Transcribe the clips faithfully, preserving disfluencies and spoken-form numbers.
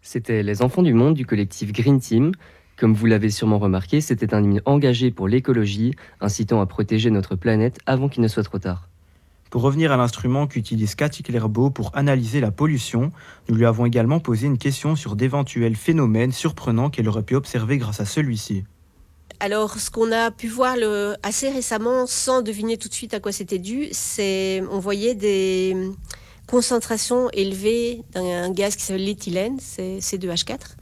C'était Les Enfants du Monde du collectif Green Team. Comme vous l'avez sûrement remarqué, c'était un hymne engagé pour l'écologie, incitant à protéger notre planète avant qu'il ne soit trop tard. Pour revenir à l'instrument qu'utilise Cathy Clairbeau pour analyser la pollution, nous lui avons également posé une question sur d'éventuels phénomènes surprenants qu'elle aurait pu observer grâce à celui-ci. Alors, ce qu'on a pu voir le, assez récemment, sans deviner tout de suite à quoi c'était dû, c'est on voyait des concentrations élevées d'un gaz qui s'appelle l'éthylène, c'est C deux H quatre.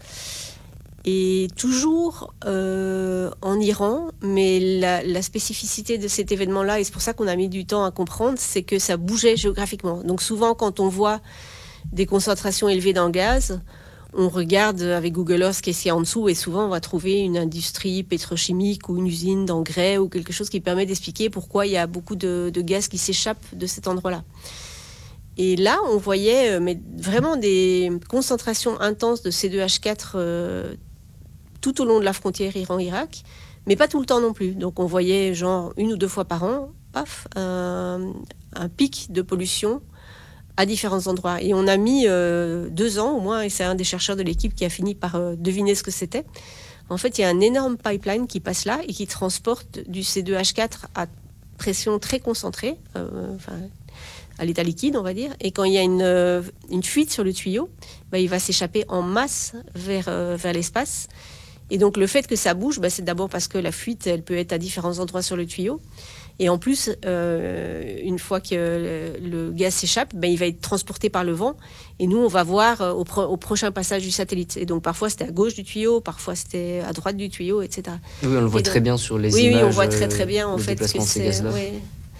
Et toujours euh, en Iran, mais la, la spécificité de cet événement-là, et c'est pour ça qu'on a mis du temps à comprendre, c'est que ça bougeait géographiquement. Donc souvent, quand on voit des concentrations élevées dans le gaz, on regarde avec Google Earth qu'est-ce qu'il y a en dessous, et souvent on va trouver une industrie pétrochimique ou une usine d'engrais ou quelque chose qui permet d'expliquer pourquoi il y a beaucoup de, de gaz qui s'échappent de cet endroit-là. Et là, on voyait mais vraiment des concentrations intenses de C deux H quatre euh, tout au long de la frontière Iran-Irak, mais pas tout le temps non plus. Donc on voyait genre une ou deux fois par an, paf, un, un pic de pollution à différents endroits. Et on a mis euh, deux ans au moins, et c'est un des chercheurs de l'équipe qui a fini par euh, deviner ce que c'était. En fait, il y a un énorme pipeline qui passe là et qui transporte du C deux H quatre à pression très concentrée, euh, enfin, à l'état liquide, on va dire. Et quand il y a une, euh, une fuite sur le tuyau, bah, il va s'échapper en masse vers, euh, vers l'espace. Et donc le fait que ça bouge, bah, c'est d'abord parce que la fuite, elle peut être à différents endroits sur le tuyau. Et en plus, euh, une fois que le, le gaz s'échappe, bah, il va être transporté par le vent. Et nous, on va voir euh, au, pro- au prochain passage du satellite. Et donc parfois, c'était à gauche du tuyau, parfois c'était à droite du tuyau, et cetera. Oui, on le voit Et donc, très bien sur les oui, images. Oui, on voit très très bien en le fait que déplacement de ces c'est. gaz-là. Ouais.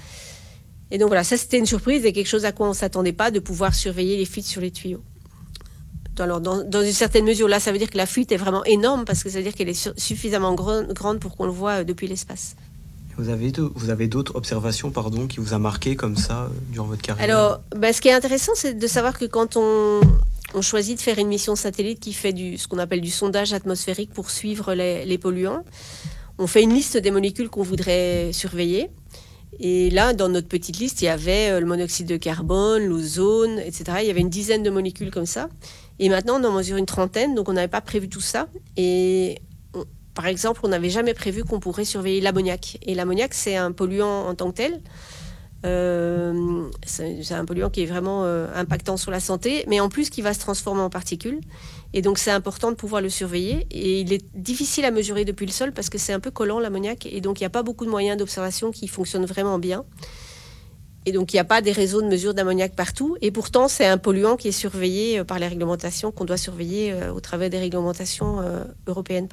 Et donc voilà, ça c'était une surprise et quelque chose à quoi on ne s'attendait pas, de pouvoir surveiller les fuites sur les tuyaux. Alors, dans, dans une certaine mesure, là, ça veut dire que la fuite est vraiment énorme parce que ça veut dire qu'elle est sur, suffisamment gro- grande pour qu'on le voit depuis l'espace. Vous avez, de, vous avez d'autres observations pardon, qui vous a marqué comme ça euh, durant votre carrière? Alors, bah, ce qui est intéressant, c'est de savoir que quand on, on choisit de faire une mission satellite qui fait du, ce qu'on appelle du sondage atmosphérique pour suivre les, les polluants, on fait une liste des molécules qu'on voudrait surveiller. Et là, dans notre petite liste, il y avait le monoxyde de carbone, l'ozone, et cetera. Il y avait une dizaine de molécules comme ça. Et maintenant, on en mesure une trentaine, donc on n'avait pas prévu tout ça. Et on, par exemple, on n'avait jamais prévu qu'on pourrait surveiller l'ammoniac. Et l'ammoniac, c'est un polluant en tant que tel. Euh, c'est, c'est un polluant qui est vraiment euh, impactant sur la santé, mais en plus qui va se transformer en particules. Et donc, c'est important de pouvoir le surveiller. Et il est difficile à mesurer depuis le sol parce que c'est un peu collant, l'ammoniac. Et donc, il n'y a pas beaucoup de moyens d'observation qui fonctionnent vraiment bien. Et donc, il n'y a pas des réseaux de mesure d'ammoniac partout. Et pourtant, c'est un polluant qui est surveillé par les réglementations, qu'on doit surveiller euh, au travers des réglementations euh, européennes.